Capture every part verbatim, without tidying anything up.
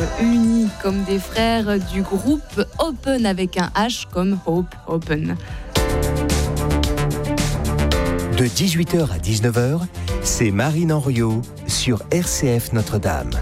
unis comme des frères du groupe Open avec un H comme Hope Open. De dix-huit heures à dix-neuf heures, c'est Marine Henriot sur R C F Notre-Dame.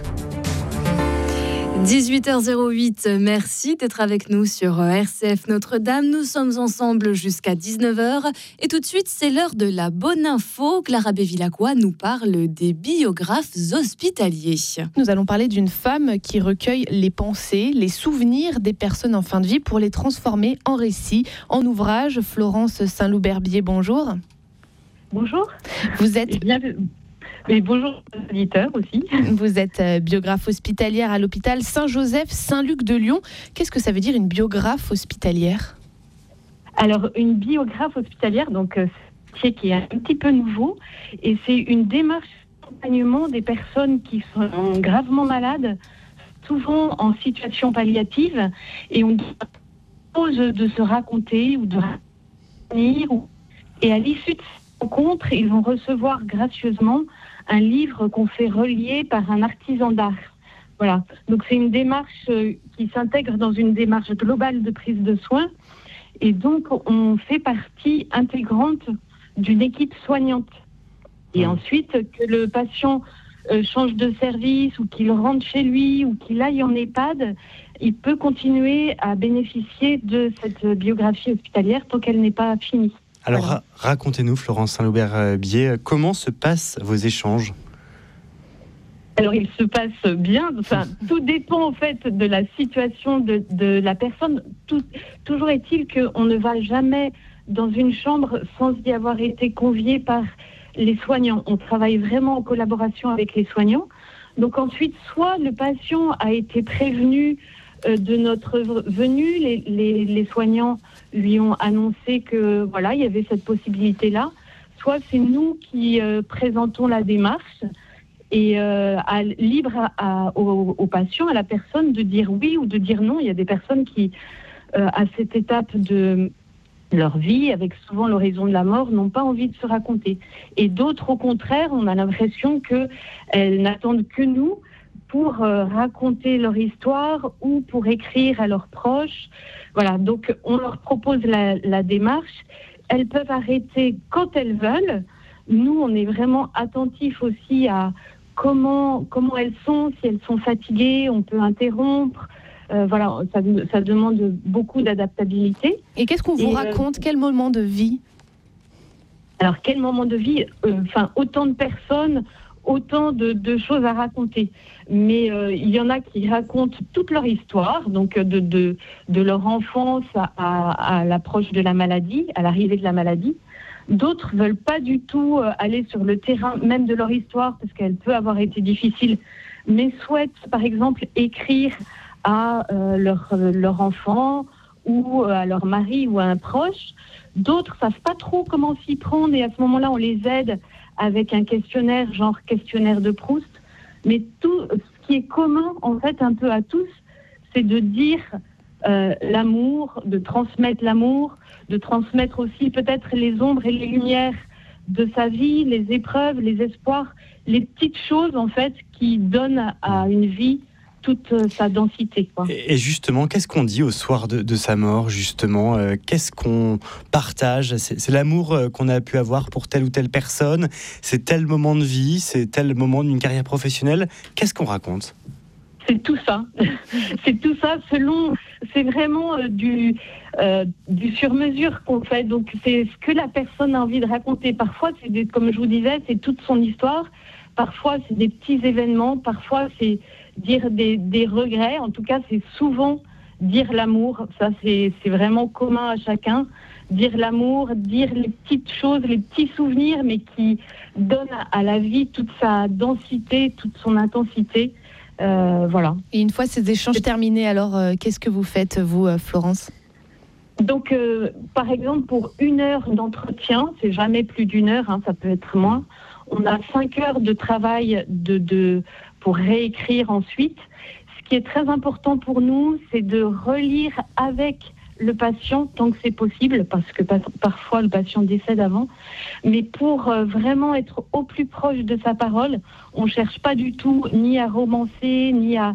dix-huit heures zéro huit, merci d'être avec nous sur R C F Notre-Dame. Nous sommes ensemble jusqu'à dix-neuf heures. Et tout de suite, c'est l'heure de la bonne info. Clara Bevilacqua nous parle des biographes hospitaliers. Nous allons parler d'une femme qui recueille les pensées, les souvenirs des personnes en fin de vie pour les transformer en récits, en ouvrages. Florence Saint-Loup-Berbier, bonjour. Bonjour. Vous êtes... Eh bien, et bonjour aux auditeurs aussi. Vous êtes biographe hospitalière à l'hôpital Saint-Joseph Saint-Luc de Lyon. Qu'est-ce que ça veut dire une biographe hospitalière ? Alors, une biographe hospitalière, donc euh, c'est qui est un petit peu nouveau, et c'est une démarche d'accompagnement des personnes qui sont gravement malades, souvent en situation palliative, et on propose de se raconter ou de raconter, et à l'issue de cette rencontre, ils vont recevoir gracieusement un livre qu'on fait relier par un artisan d'art. Voilà. Donc c'est une démarche euh, qui s'intègre dans une démarche globale de prise de soins. Et donc on fait partie intégrante d'une équipe soignante. Et mmh. ensuite, que le patient euh, change de service ou qu'il rentre chez lui ou qu'il aille en EHPAD, il peut continuer à bénéficier de cette biographie hospitalière tant qu'elle n'est pas finie. Alors, voilà. ra- racontez-nous, Florence Saint-Loup-Berbier, comment se passent vos échanges ? Alors, il se passe bien. Enfin, tout dépend en fait de la situation de, de la personne. Tout, toujours est-il qu'on ne va jamais dans une chambre sans y avoir été convié par les soignants. On travaille vraiment en collaboration avec les soignants. Donc ensuite, soit le patient a été prévenu euh, de notre venue, les, les, les soignants lui ont annoncé que voilà, il y avait cette possibilité-là. Soit c'est nous qui euh, présentons la démarche et euh, à, libre à, à, au, au patient, à la personne de dire oui ou de dire non. Il y a des personnes qui, euh, à cette étape de leur vie, avec souvent l'horizon de la mort, n'ont pas envie de se raconter. Et d'autres, au contraire, on a l'impression qu'elles n'attendent que nous pour euh, raconter leur histoire ou pour écrire à leurs proches. Voilà, donc on leur propose la, la démarche. Elles peuvent arrêter quand elles veulent. Nous, on est vraiment attentifs aussi à comment, comment elles sont, si elles sont fatiguées, on peut interrompre. Euh, voilà, ça, ça demande beaucoup d'adaptabilité. Et qu'est-ce qu'on vous Et, raconte ? Euh... Quel moment de vie ? Alors, quel moment de vie ? Enfin, euh, autant de personnes, autant de, de choses à raconter. Mais euh, il y en a qui racontent toute leur histoire, donc de, de, de leur enfance à, à, à l'approche de la maladie, à l'arrivée de la maladie. D'autres veulent pas du tout aller sur le terrain même de leur histoire parce qu'elle peut avoir été difficile, mais souhaitent par exemple écrire à euh, leur, leur enfant ou à leur mari ou à un proche. D'autres savent pas trop comment s'y prendre et à ce moment-là on les aide avec un questionnaire, genre questionnaire de Proust. Mais tout ce qui est commun en fait un peu à tous, c'est de dire euh, l'amour, de transmettre l'amour, de transmettre aussi peut-être les ombres et les lumières de sa vie, les épreuves, les espoirs, les petites choses en fait qui donnent à une vie toute sa densité, quoi. Et justement, qu'est-ce qu'on dit au soir de, de sa mort, justement euh, Qu'est-ce qu'on partage ? c'est, c'est l'amour euh, qu'on a pu avoir pour telle ou telle personne, c'est tel moment de vie, c'est tel moment d'une carrière professionnelle. Qu'est-ce qu'on raconte ? C'est tout ça. c'est tout ça selon... C'est vraiment euh, du, euh, du sur-mesure qu'on fait. Donc, c'est ce que la personne a envie de raconter. Parfois, c'est des, comme je vous disais, c'est toute son histoire. Parfois, c'est des petits événements. Parfois, c'est dire des, des regrets. En tout cas, c'est souvent dire l'amour. Ça, c'est, c'est vraiment commun à chacun. Dire l'amour, dire les petites choses, les petits souvenirs, mais qui donnent à la vie toute sa densité, toute son intensité. Euh, voilà. Et une fois ces échanges terminés, alors euh, qu'est-ce que vous faites, vous, euh, Florence ? Donc, euh, par exemple, pour une heure d'entretien, c'est jamais plus d'une heure, hein, ça peut être moins. On a cinq heures de travail de, de, pour réécrire ensuite. Ce qui est très important pour nous, c'est de relire avec le patient tant que c'est possible, parce que parfois le patient décède avant. Mais pour euh, vraiment être au plus proche de sa parole, on ne cherche pas du tout ni à romancer, ni à,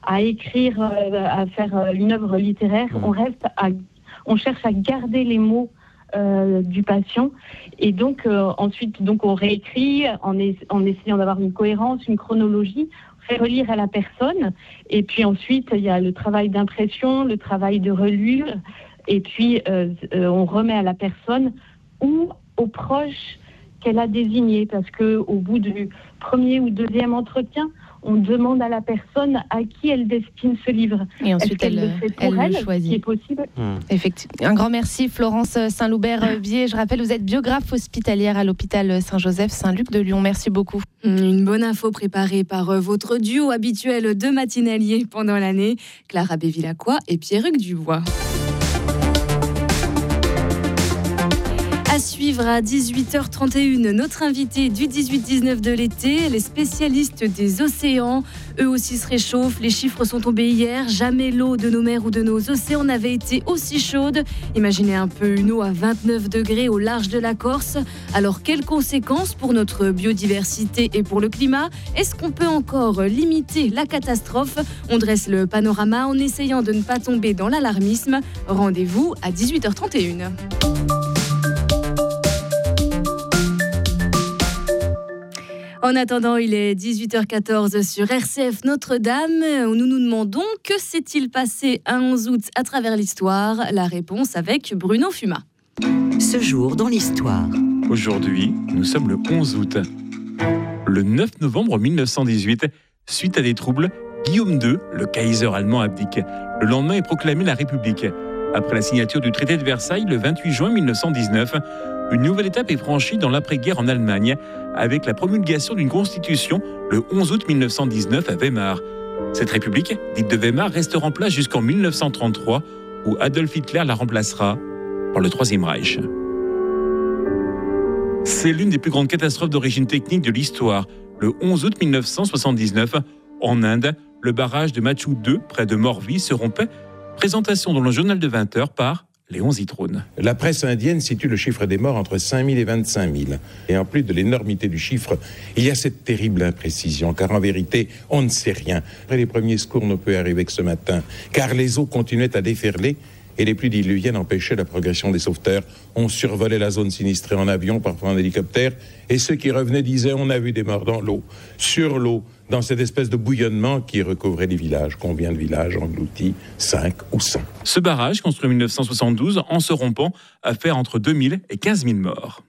à écrire, euh, à faire euh, une œuvre littéraire, mmh. on reste à, on cherche à garder les mots euh, du patient. Et donc euh, ensuite, donc on réécrit en, es- en essayant d'avoir une cohérence, une chronologie. Fait relire à la personne, et puis ensuite il y a le travail d'impression, le travail de relure, et puis euh, euh, on remet à la personne ou aux proches qu'elle a désignés, parce que au bout du premier ou deuxième entretien, on demande à la personne à qui elle destine ce livre. Et ensuite, elle, le fait pour elle, elle, le choisit. qui est possible. Mmh. Effectivement. Un grand merci, Florence Saint-Loubert-Bier. Je rappelle, vous êtes biographe hospitalière à l'hôpital Saint-Joseph Saint-Luc de Lyon. Merci beaucoup. Une bonne info préparée par votre duo habituel de matinaliers pendant l'année, Clara Bévilacqua et Pierruc Dubois. À suivre à dix-huit heures trente et une, notre invité du dix-huit dix-neuf de l'été, les spécialistes des océans. Eux aussi se réchauffent, les chiffres sont tombés hier. Jamais l'eau de nos mers ou de nos océans n'avait été aussi chaude. Imaginez un peu une eau à vingt-neuf degrés au large de la Corse. Alors, quelles conséquences pour notre biodiversité et pour le climat ? Est-ce qu'on peut encore limiter la catastrophe ? On dresse le panorama en essayant de ne pas tomber dans l'alarmisme. Rendez-vous à dix-huit heures trente et une. En attendant, il est dix-huit heures quatorze sur R C F Notre-Dame. Où nous nous demandons que s'est-il passé un onze août à travers l'histoire ? La réponse avec Bruno Fuma. Ce jour dans l'histoire. Aujourd'hui, nous sommes le onze août. Le neuf novembre mille neuf cent dix-huit, suite à des troubles, Guillaume deux, le Kaiser allemand, abdique. Le lendemain est proclamée la République. Après la signature du traité de Versailles le vingt-huit juin mille neuf cent dix-neuf, une nouvelle étape est franchie dans l'après-guerre en Allemagne avec la promulgation d'une constitution le onze août mille neuf cent dix-neuf à Weimar. Cette république, dite de Weimar, restera en place jusqu'en mille neuf cent trente-trois où Adolf Hitler la remplacera par le Troisième Reich. C'est l'une des plus grandes catastrophes d'origine technique de l'histoire. Le onze août mille neuf cent soixante-dix-neuf, en Inde, le barrage de Machu deux, près de Morvi, se rompait. Présentation dans le journal de vingt heures par Léon Zitrone. La presse indienne situe le chiffre des morts entre cinq mille et vingt-cinq mille. Et en plus de l'énormité du chiffre, il y a cette terrible imprécision, car en vérité, on ne sait rien. Après les premiers secours ne peut arriver que ce matin, car les eaux continuaient à déferler et les pluies diluviennes empêchaient la progression des sauveteurs. On survolait la zone sinistrée en avion, parfois en hélicoptère, et ceux qui revenaient disaient « on a vu des morts dans l'eau, sur l'eau ». Dans cette espèce de bouillonnement qui recouvrait les villages. Combien de villages engloutis ? cinq ou cent. Ce barrage, construit en mille neuf cent soixante-douze, en se rompant, a fait entre deux mille et quinze mille morts.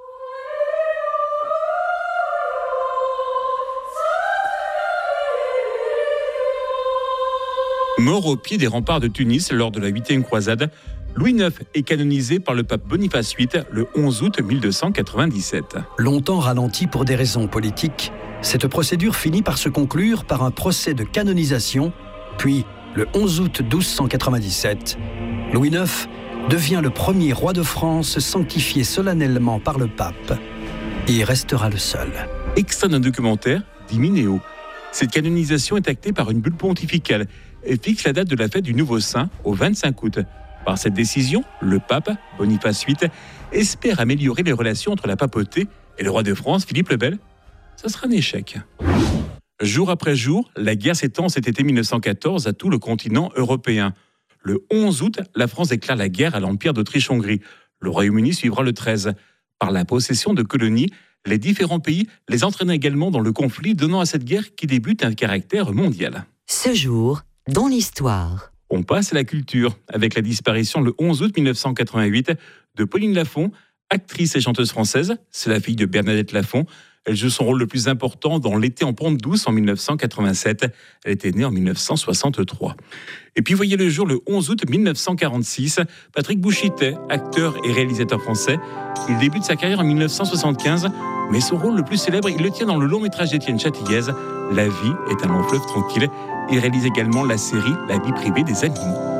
Mort au pied des remparts de Tunis lors de la huitième croisade, Louis neuf est canonisé par le pape Boniface huit le onze août mille deux cent quatre-vingt-dix-sept. Longtemps ralenti pour des raisons politiques, cette procédure finit par se conclure par un procès de canonisation, puis, le onze août douze cent quatre-vingt-dix-sept, Louis neuf devient le premier roi de France sanctifié solennellement par le pape et restera le seul. Extrait d'un documentaire d'Imineo. Cette canonisation est actée par une bulle pontificale et fixe la date de la fête du nouveau saint au vingt-cinq août. Par cette décision, le pape, Boniface huit, espère améliorer les relations entre la papauté et le roi de France, Philippe le Bel. Ça sera un échec. Jour après jour, la guerre s'étend cet été mille neuf cent quatorze à tout le continent européen. Le onze août, la France déclare la guerre à l'Empire d'Autriche-Hongrie. Le Royaume-Uni suivra le treize. Par la possession de colonies, les différents pays les entraînent également dans le conflit, donnant à cette guerre qui débute un caractère mondial. Ce jour dans l'histoire. On passe à la culture, avec la disparition le onze août mille neuf cent quatre-vingt-huit de Pauline Lafont, actrice et chanteuse française. C'est la fille de Bernadette Lafont. Elle joue son rôle le plus important dans L'été en pente douce en mille neuf cent quatre-vingt-sept. Elle était née en mille neuf cent soixante-trois. Et puis voyez le jour le onze août mille neuf cent quarante-six, Patrick Bouchittet, acteur et réalisateur français. Il débute sa carrière en mille neuf cent soixante-quinze, mais son rôle le plus célèbre, il le tient dans le long métrage d'Étienne Châtillaise, La vie est un long fleuve tranquille. Il réalise également la série La vie privée des animaux.